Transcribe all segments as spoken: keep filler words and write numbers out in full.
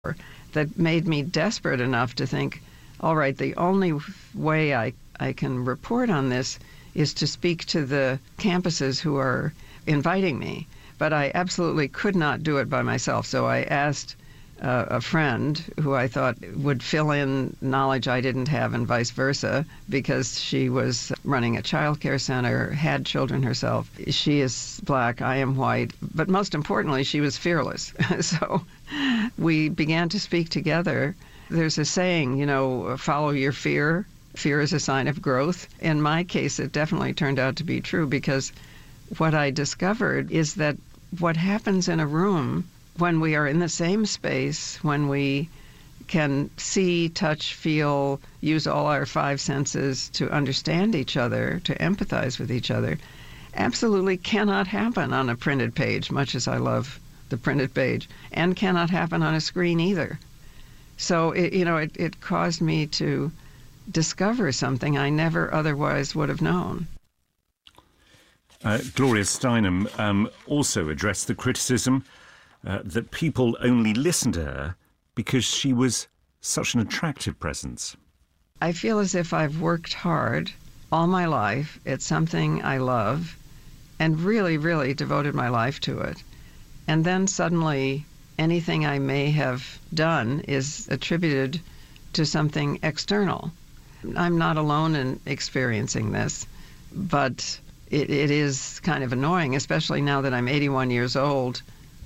that made me desperate enough to think, all right, the only way I, I can report on this is to speak to the campuses who are inviting me. But I absolutely could not do it by myself. So I asked uh, a friend who I thought would fill in knowledge I didn't have and vice versa, because she was running a child care center, had children herself. She is black, I am white. But most importantly, she was fearless. So we began to speak together. There's a saying, you know, follow your fear. Fear is a sign of growth. In my case, it definitely turned out to be true, because what I discovered is that what happens in a room when we are in the same space, when we can see, touch, feel, use all our five senses to understand each other, to empathize with each other, absolutely cannot happen on a printed page, much as I love the printed page, and cannot happen on a screen either. So, it, you know, it, it caused me to discover something I never otherwise would have known. Uh, Gloria Steinem um, also addressed the criticism uh, that people only listened to her because she was such an attractive presence. I feel as if I've worked hard all my life at something I love and really, really devoted my life to it. And then suddenly anything I may have done is attributed to something external. I'm not alone in experiencing this, but it, it is kind of annoying, especially now that I'm eighty-one years old.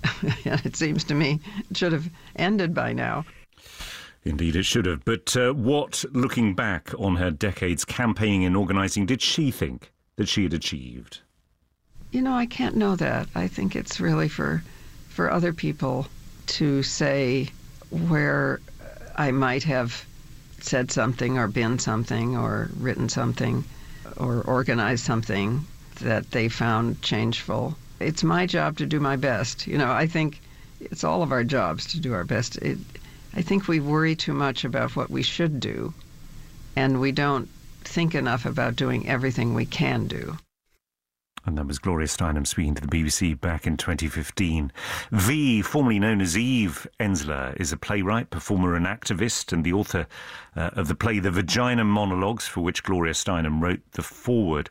It seems to me it should have ended by now. Indeed, it should have. But uh, what, looking back on her decades campaigning and organising, did she think that she had achieved? You know, I can't know that. I think it's really for, for other people to say where I might have said something or been something or written something or organized something that they found changeful. It's my job to do my best. You know, I think it's all of our jobs to do our best. It, I think we worry too much about what we should do, and we don't think enough about doing everything we can do. And that was Gloria Steinem speaking to the B B C back in twenty fifteen. V, formerly known as Eve Ensler, is a playwright, performer and activist, and the author uh, of the play The Vagina Monologues, for which Gloria Steinem wrote the foreword.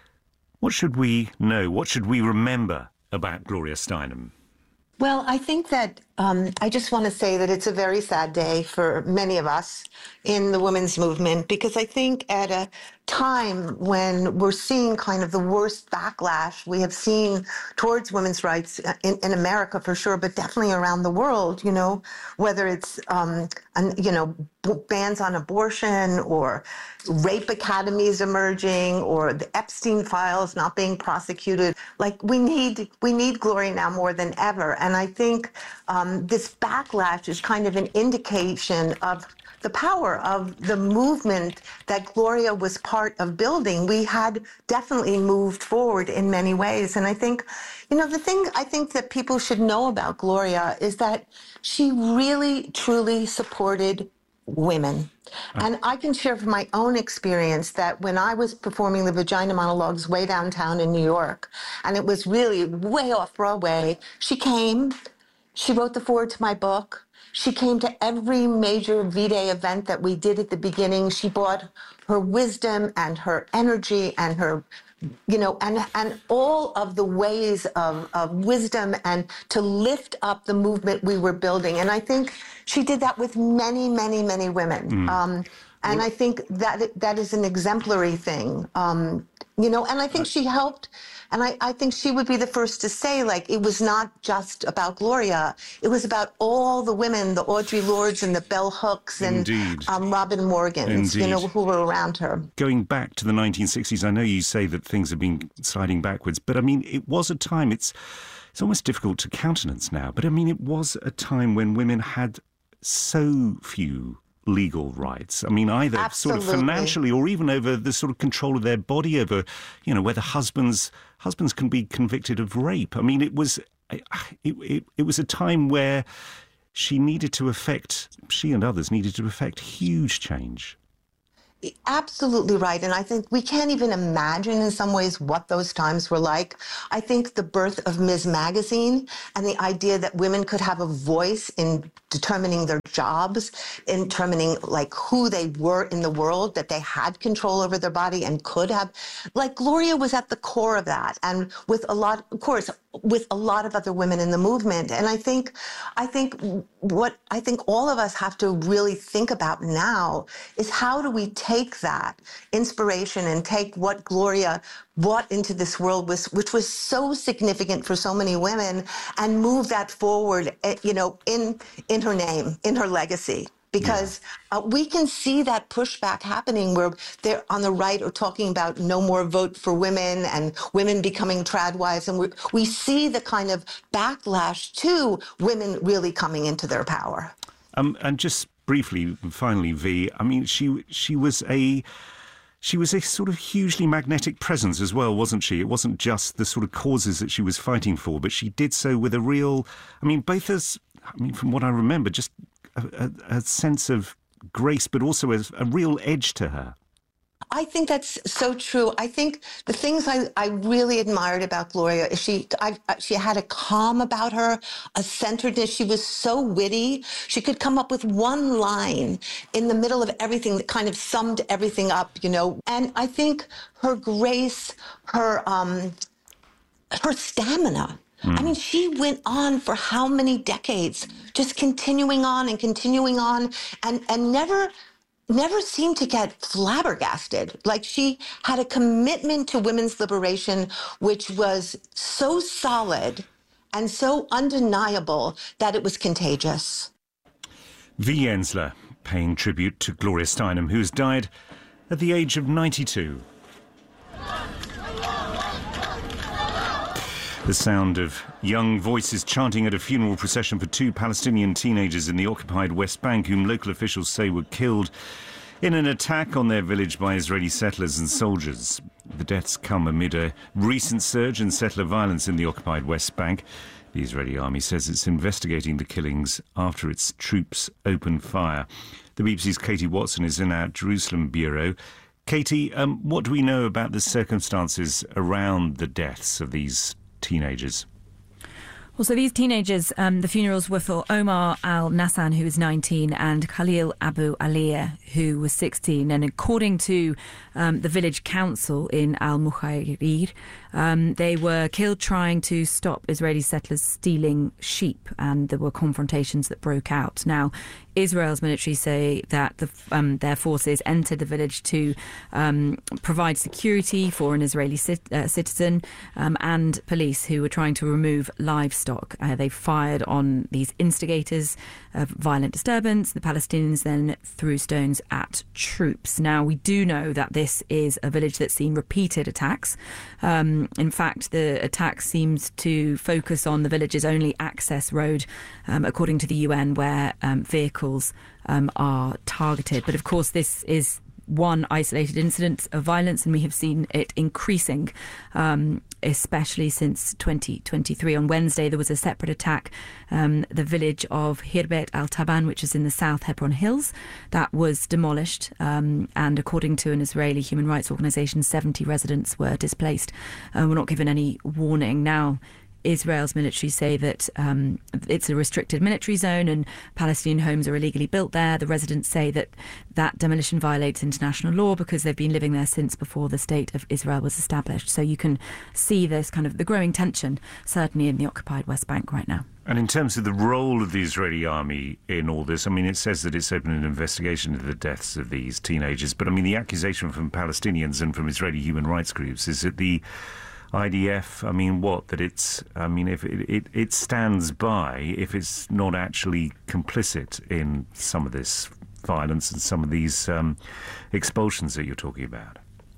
What should we know? What should we remember about Gloria Steinem? Well, I think that um, I just want to say that it's a very sad day for many of us in the women's movement, because I think at a time when we're seeing kind of the worst backlash we have seen towards women's rights in, in America for sure, but definitely around the world, you know, whether it's, um, an, you know, bans on abortion or rape academies emerging or the Epstein files not being prosecuted. Like we need, we need Gloria now more than ever. And I think um, this backlash is kind of an indication of the power of the movement that Gloria was part of building. We had definitely moved forward in many ways. And I think, you know, the thing I think that people should know about Gloria is that she really, truly supported women. And I can share from my own experience that when I was performing the Vagina Monologues way downtown in New York, and it was really way off Broadway, she came, she wrote the foreword to my book. She came to every major V-Day event that we did at the beginning. She brought her wisdom and her energy and her, you know, and and all of the ways of, of wisdom and to lift up the movement we were building. And I think she did that with many, many, many women. Mm. Um, and well, I think that that is an exemplary thing, um, you know, and I think she helped. And I, I think she would be the first to say, like, it was not just about Gloria. It was about all the women, the Audre Lordes and the Bell Hooks and um, Robin Morgans, Indeed. you know, who were around her. Going back to the nineteen sixties, I know you say that things have been sliding backwards, but, I mean, it was a time, it's, it's almost difficult to countenance now, but, I mean, it was a time when women had so few legal rights. I mean, either Absolutely. sort of financially or even over the sort of control of their body, over, you know, whether husbands husbands can be convicted of rape. I mean, it was it, it, it was a time where she needed to effect, she and others needed to effect huge change. Absolutely right. And I think we can't even imagine in some ways what those times were like. I think the birth of Miz Magazine and the idea that women could have a voice in determining their jobs, in determining like who they were in the world, that they had control over their body and could have, like Gloria was at the core of that. And with a lot, of course, with a lot of other women in the movement. And I think, I think what I think all of us have to really think about now is how do we take that inspiration and take what Gloria brought into this world, was, which was so significant for so many women, and move that forward, you know, in, in her name, in her legacy. Because yeah. uh, we can see that pushback happening where they're on the right are talking about no more vote for women and women becoming trad wives. And we we see the kind of backlash to women really coming into their power. Um, and just briefly, finally, V, I mean, she she was a... She was a sort of hugely magnetic presence as well, wasn't she? It wasn't just the sort of causes that she was fighting for, but she did so with a real, I mean, both as, I mean, from what I remember, just a, a, a sense of grace, but also a, a real edge to her. I think that's so true. I think the things I, I really admired about Gloria is she I, she had a calm about her, a centeredness. She was so witty. She could come up with one line in the middle of everything that kind of summed everything up, you know. And I think her grace, her um, her stamina. Mm. I mean, she went on for how many decades, just continuing on and continuing on, and and never. never seemed to get flabbergasted. Like, she had a commitment to women's liberation, which was so solid and so undeniable that it was contagious. V. Ensler paying tribute to Gloria Steinem, who's died at the age of ninety-two. The sound of young voices chanting at a funeral procession for two Palestinian teenagers in the occupied West Bank, whom local officials say were killed in an attack on their village by Israeli settlers and soldiers. The deaths come amid a recent surge in settler violence in the occupied West Bank. The Israeli army says it's investigating the killings after its troops opened fire. The B B C's Katie Watson is in our Jerusalem bureau. Katie, um, what do we know about the circumstances around the deaths of these teenagers? Well, so these teenagers, um, the funerals were for Omar al-Nassan, who was nineteen, and Khalil Abu Aliyah, who was sixteen. And according to um, the village council in Al-Mukhayrir, um, they were killed trying to stop Israeli settlers stealing sheep, and there were confrontations that broke out. Now, Israel's military say that the, um, their forces entered the village to um, provide security for an Israeli cit- uh, citizen um, and police who were trying to remove livestock. Uh, they fired on these instigators of violent disturbance. The Palestinians then threw stones at troops. Now, we do know that this is a village that's seen repeated attacks. Um, in fact, the attack seems to focus on the village's only access road, um, according to the U N, where um, vehicles um, are targeted. But of course, this is one isolated incident of violence, and we have seen it increasing, um, especially since twenty twenty-three. On Wednesday, there was a separate attack, um, the village of Hirbet al-Taban, which is in the South Hebron Hills, that was demolished. Um, and according to an Israeli human rights organisation, seventy residents were displaced and were not given any warning. Now, Israel's military say that um, it's a restricted military zone and Palestinian homes are illegally built there. The residents say that that demolition violates international law because they've been living there since before the state of Israel was established. So you can see this kind of the growing tension, certainly in the occupied West Bank right now. And in terms of the role of the Israeli army in all this, I mean, it says that it's opened an investigation into the deaths of these teenagers. But I mean, the accusation from Palestinians and from Israeli human rights groups is that the I D F, I mean, what? That it's, I mean, if it, it, it stands by, if it's not actually complicit in some of this violence and some of these um, expulsions that you're talking about.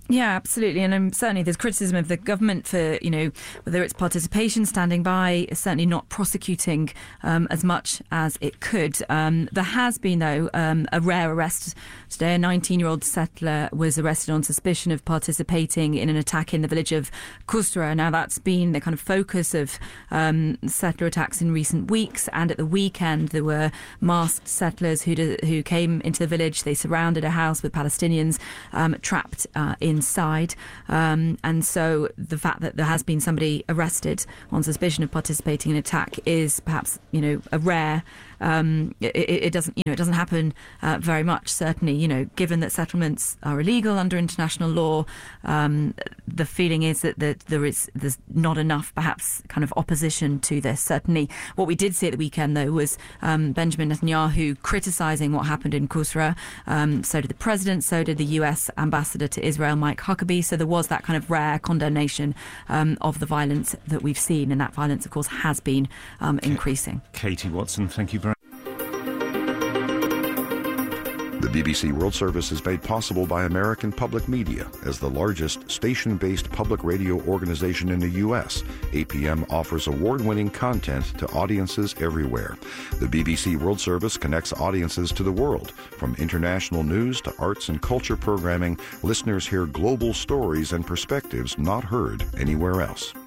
Yeah, absolutely. And um, certainly there's criticism of the government for, you know, whether it's participation, standing by, certainly not prosecuting um, as much as it could. Um, there has been, though, um, a rare arrest today. A nineteen-year-old settler was arrested on suspicion of participating in an attack in the village of Kusra. Now, that's been the kind of focus of um, settler attacks in recent weeks. And at the weekend, there were masked settlers who who came into the village. They surrounded a house with Palestinians um, trapped uh, in inside um, and so the fact that there has been somebody arrested on suspicion of participating in an attack is perhaps, you know, a rare um, it, it doesn't you know it doesn't happen uh, very much, certainly, you know, given that settlements are illegal under international law. Um, the feeling is that, that there is there's not enough perhaps kind of opposition to this. Certainly what we did see at the weekend, though, was um, Benjamin Netanyahu criticising what happened in Kusra. Um, so did the president, so did the U S ambassador to Israel, Mike Huckabee. So there was that kind of rare condemnation um, of the violence that we've seen, and that violence, of course, has been um, increasing. Katie Watson, thank you very much. The B B C World Service is made possible by American Public Media. As the largest station-based public radio organization in the U S, A P M offers award-winning content to audiences everywhere. The B B C World Service connects audiences to the world. From international news to arts and culture programming, listeners hear global stories and perspectives not heard anywhere else.